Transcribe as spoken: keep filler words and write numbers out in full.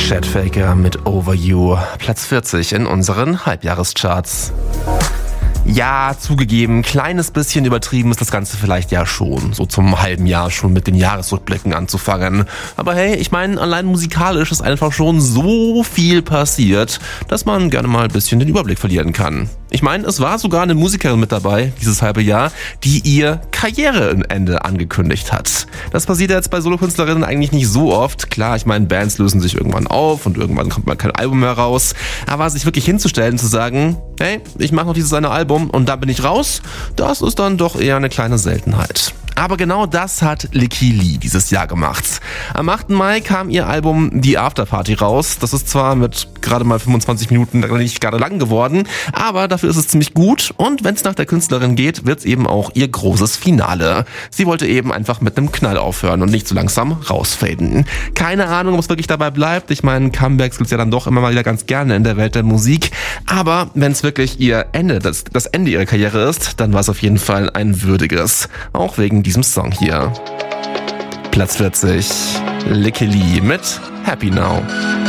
Chet Faker mit Over You, Platz vierzig in unseren Halbjahrescharts. Ja, zugegeben, kleines bisschen übertrieben ist das Ganze vielleicht ja schon, so zum halben Jahr schon mit den Jahresrückblicken anzufangen. Aber hey, ich meine, allein musikalisch ist einfach schon so viel passiert, dass man gerne mal ein bisschen den Überblick verlieren kann. Ich meine, es war sogar eine Musikerin mit dabei, dieses halbe Jahr, die ihr Karriereende angekündigt hat. Das passiert jetzt bei Solokünstlerinnen eigentlich nicht so oft. Klar, ich meine, Bands lösen sich irgendwann auf und irgendwann kommt mal kein Album mehr raus. Aber sich wirklich hinzustellen, zu sagen, hey, ich mache noch dieses eine Album und dann bin ich raus, das ist dann doch eher eine kleine Seltenheit. Aber genau das hat Lykke Li dieses Jahr gemacht. Am achten Mai kam ihr Album The Afterparty raus. Das ist zwar mit gerade mal fünfundzwanzig Minuten nicht gerade lang geworden, aber dafür ist es ziemlich gut. Und wenn es nach der Künstlerin geht, wird es eben auch ihr großes Finale. Sie wollte eben einfach mit einem Knall aufhören und nicht so langsam rausfaden. Keine Ahnung, ob es wirklich dabei bleibt. Ich meine, Comebacks gibt's ja dann doch immer mal wieder ganz gerne in der Welt der Musik. Aber wenn es wirklich ihr Ende, das, das Ende ihrer Karriere ist, dann war es auf jeden Fall ein würdiges. Auch wegen diesem Song hier. Platz vierzig, Lykke Li mit Happy Now.